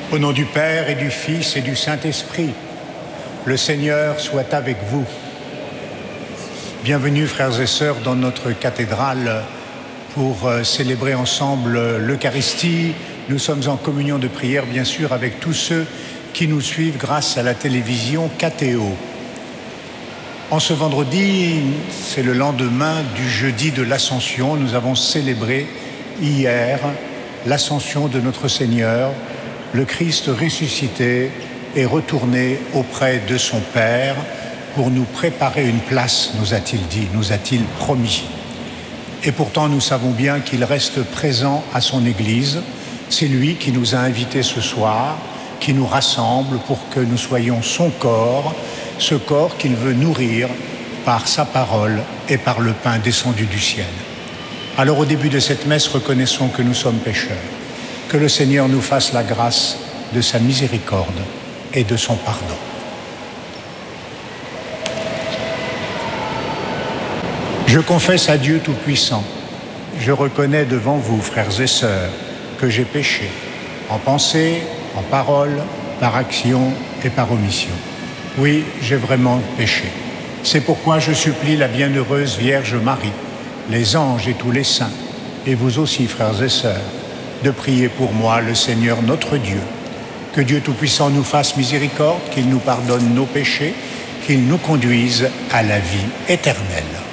Au nom du Père et du Fils et du Saint-Esprit, le Seigneur soit avec vous. Bienvenue, frères et sœurs, dans notre cathédrale pour célébrer ensemble l'Eucharistie. Nous sommes en communion de prière, bien sûr, avec tous ceux qui nous suivent grâce à la télévision KTO. En ce vendredi, c'est le lendemain du jeudi de l'Ascension. Nous avons célébré hier l'Ascension de notre Seigneur. Le Christ ressuscité est retourné auprès de son Père pour nous préparer une place, nous a-t-il dit, nous a-t-il promis. Et pourtant, nous savons bien qu'il reste présent à son Église. C'est lui qui nous a invités ce soir, qui nous rassemble pour que nous soyons son corps, ce corps qu'il veut nourrir par sa parole et par le pain descendu du ciel. Alors au début de cette messe, reconnaissons que nous sommes pécheurs, que le Seigneur nous fasse la grâce de sa miséricorde et de son pardon. Je confesse à Dieu Tout-Puissant, je reconnais devant vous, frères et sœurs, que j'ai péché, en pensée, en parole, par action et par omission. Oui, j'ai vraiment péché. C'est pourquoi je supplie la bienheureuse Vierge Marie, les anges et tous les saints, et vous aussi, frères et sœurs, de prier pour moi le Seigneur notre Dieu. Que Dieu Tout-Puissant nous fasse miséricorde, qu'il nous pardonne nos péchés, qu'il nous conduise à la vie éternelle.